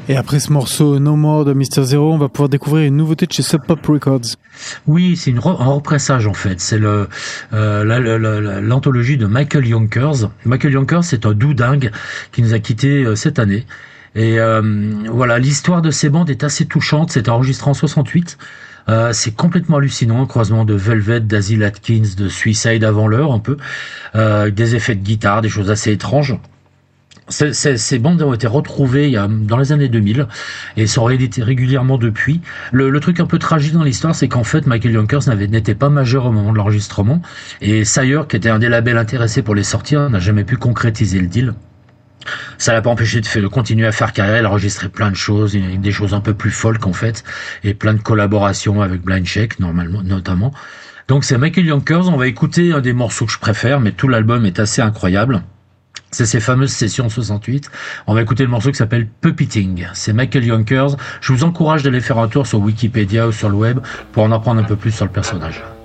Et après ce morceau No More de Mr. Zero, on va pouvoir découvrir une nouveauté de chez Sub Pop Records. Oui, c'est un repressage en fait. C'est l'anthologie de Michael Yonkers. Michael Yonkers, c'est un doudingue qui nous a quittés cette année. Et voilà, l'histoire de ces bandes est assez touchante. C'est enregistré en 68. C'est complètement hallucinant, un croisement de Velvet, d'Asil Atkins, de Suicide avant l'heure un peu, des effets de guitare, des choses assez étranges. Ces bandes ont été retrouvées dans les années 2000 et sont rééditées régulièrement depuis. Le truc un peu tragique dans l'histoire, c'est qu'en fait Michael Yonkers n'était pas majeur au moment de l'enregistrement, et Sire, qui était un des labels intéressés pour les sortir, n'a jamais pu concrétiser le deal. Ça l'a pas empêché de continuer à faire carrière. Il a enregistré plein de choses, des choses un peu plus folk en fait, et plein de collaborations avec Blind Shake notamment. Donc c'est Michael Yonkers. On va écouter un des morceaux que je préfère, mais tout l'album est assez incroyable. C'est ces fameuses sessions 68. On va écouter le morceau qui s'appelle Puppeting. C'est Michael Yonkers. Je vous encourage d'aller faire un tour sur Wikipédia ou sur le web pour en apprendre un peu plus sur le personnage.